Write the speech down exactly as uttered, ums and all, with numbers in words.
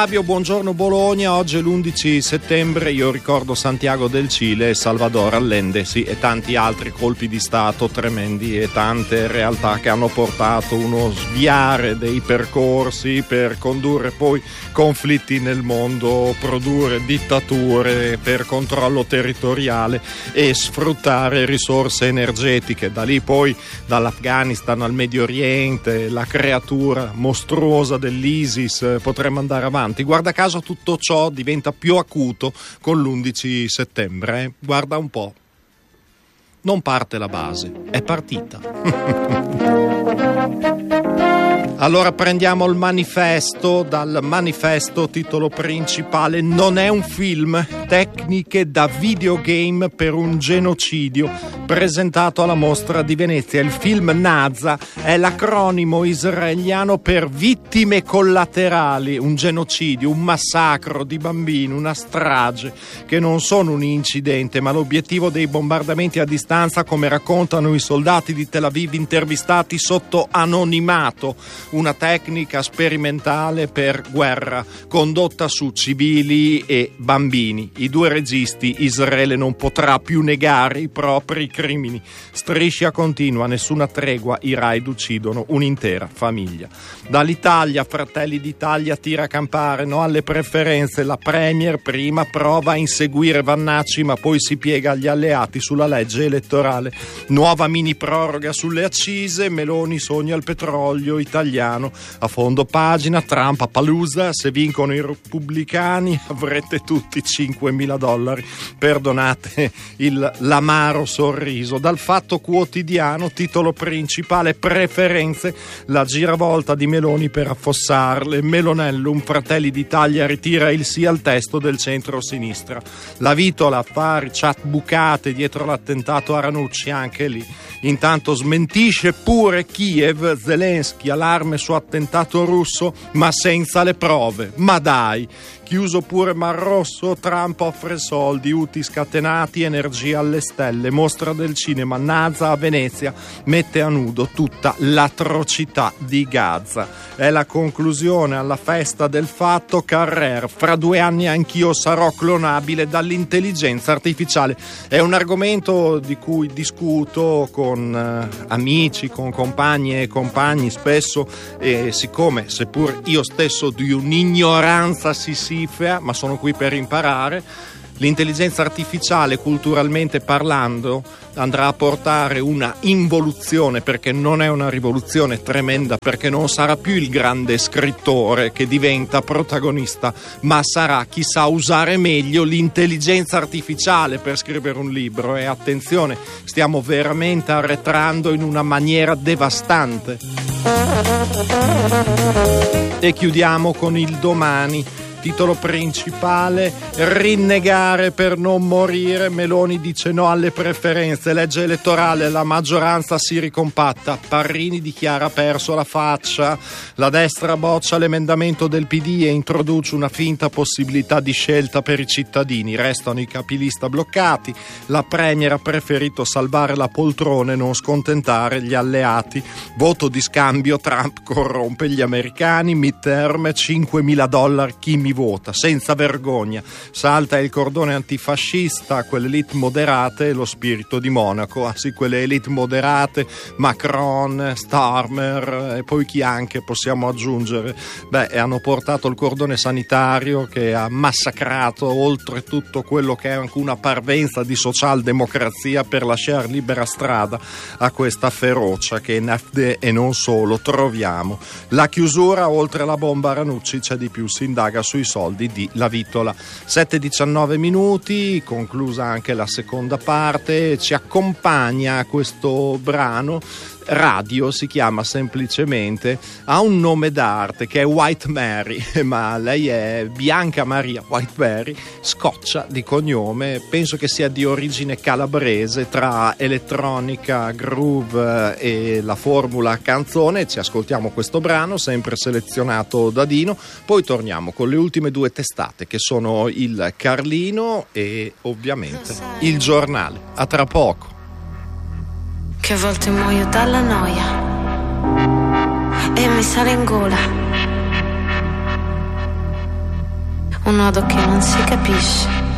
Fabio, buongiorno Bologna. Oggi è l'undici settembre, io ricordo Santiago del Cile, Salvador Allende, sì, e tanti altri colpi di stato tremendi e tante realtà che hanno portato uno sviare dei percorsi per condurre poi conflitti nel mondo, produrre dittature per controllo territoriale e sfruttare risorse energetiche. Da lì poi, dall'Afghanistan al Medio Oriente, la creatura mostruosa dell'ISIS, potremmo andare avanti. Guarda caso tutto ciò diventa più acuto con l'undici settembre, eh? Guarda un po'. Non parte la base, è partita. Allora prendiamo il manifesto. Dal manifesto, titolo principale: non è un film, tecniche da videogame per un genocidio, presentato alla mostra di Venezia. Il film Naza è l'acronimo israeliano per vittime collaterali, un genocidio, un massacro di bambini, una strage che non sono un incidente ma l'obiettivo dei bombardamenti a distanza, come raccontano i soldati di Tel Aviv intervistati sotto anonimato. Una tecnica sperimentale per guerra condotta su civili e bambini. I due registi: Israele non potrà più negare i propri crimini. Striscia continua, nessuna tregua, i raid uccidono un'intera famiglia. Dall'Italia, Fratelli d'Italia tira a campare, no alle preferenze. La Premier prima prova a inseguire Vannacci ma poi si piega agli alleati sulla legge elettorale. Nuova mini proroga sulle accise, Meloni sogna il petrolio italiano. A fondo pagina, Trump a Palusa, se vincono i repubblicani avrete tutti cinquemila dollari. Perdonate il l'amaro sorriso. Dal Fatto Quotidiano, titolo principale: preferenze, la giravolta di Meloni per affossarle. Melonellum, Fratelli d'Italia ritira il sì al testo del centro-sinistra. La Vitola, affari, chat bucate dietro l'attentato a Ranucci, anche lì. Intanto smentisce pure Kiev, Zelensky, allarme su attentato russo ma senza le prove. Ma dai, chiuso pure Mar Rosso, Trump offre soldi, Houthi scatenati, energia alle stelle, mostra del cinema, Naza a Venezia mette a nudo tutta l'atrocità di Gaza. È la conclusione alla festa del fatto. Carrer, fra due anni anch'io sarò clonabile dall'intelligenza artificiale. È un argomento di cui discuto con eh, amici, con compagni e compagni spesso, e siccome seppur io stesso di un'ignoranza sissifera, ma sono qui per imparare, l'intelligenza artificiale, culturalmente parlando, andrà a portare una involuzione, perché non è una rivoluzione tremenda, perché non sarà più il grande scrittore che diventa protagonista, ma sarà chi sa usare meglio l'intelligenza artificiale per scrivere un libro. E attenzione, stiamo veramente arretrando in una maniera devastante. E chiudiamo con il Domani. Titolo principale: rinnegare per non morire. Meloni dice no alle preferenze. Legge elettorale, la maggioranza si ricompatta. Parrini dichiara perso la faccia. La destra boccia l'emendamento del P D e introduce una finta possibilità di scelta per i cittadini. Restano i capilista bloccati. La Premier ha preferito salvare la poltrona e non scontentare gli alleati. Voto di scambio, Trump corrompe gli americani. Midterm, cinquemila dollari chi mi vota, senza vergogna. Salta il cordone antifascista, quelle elite moderate e lo spirito di Monaco. Ah sì, quelle elite moderate, Macron, Starmer e poi chi anche possiamo aggiungere? Beh, hanno portato il cordone sanitario che ha massacrato oltre tutto quello che è anche una parvenza di socialdemocrazia per lasciare libera strada a questa ferocia che in A F D e non solo troviamo. La chiusura, oltre la bomba Ranucci c'è di più, si indaga sui soldi di La Vitola. sette e diciannove minuti, conclusa anche la seconda parte. Ci accompagna questo brano radio, si chiama semplicemente, ha un nome d'arte che è White Mary, ma lei è Bianca Maria Whiteberry, scoccia di cognome, penso che sia di origine calabrese, tra elettronica, groove e la formula canzone. Ci ascoltiamo questo brano sempre selezionato da Dino, poi torniamo con le ultime due testate che sono il Carlino e ovviamente il Giornale. A tra poco. Che a volte muoio dalla noia e mi sale in gola un nodo che non si capisce.